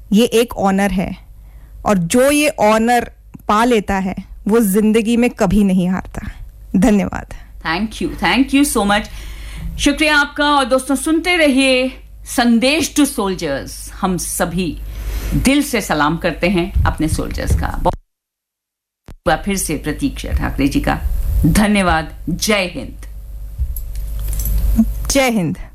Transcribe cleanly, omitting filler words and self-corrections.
ये एक ऑनर है, और जो ये ऑनर पा लेता है वो जिंदगी में कभी नहीं हारता. धन्यवाद. Thank you so much. शुक्रिया आपका. और दोस्तों, सुनते रहिए संदेश टू सोल्जर्स. हम सभी दिल से सलाम करते हैं अपने सोल्जर्स का. फिर से प्रतीक्षा ठाकरे जी का धन्यवाद. जय हिंद. जय हिंद.